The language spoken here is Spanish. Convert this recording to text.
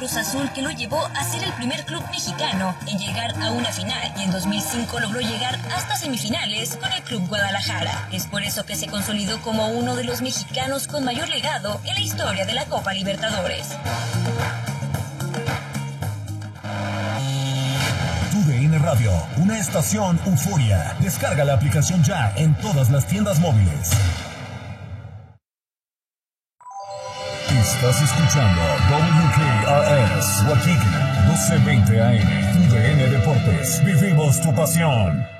Cruz Azul que lo llevó a ser el primer club mexicano en llegar a una final y en 2005 logró llegar hasta semifinales con el Club Guadalajara. Es por eso que se consolidó como uno de los mexicanos con mayor legado en la historia de la Copa Libertadores. TUDN Radio, una estación euforia. Descarga la aplicación ya en todas las tiendas móviles. Estás escuchando WKRS Waukegan, 1220 AM, TUDN Deportes. Vivimos tu pasión.